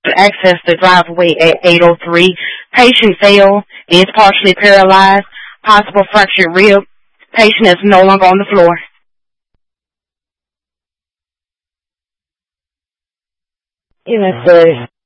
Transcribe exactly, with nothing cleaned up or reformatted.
access the driveway at eight oh three. Patient fell, is partially paralyzed, possible fractured rib. Patient is no longer on the floor. Unit thirty.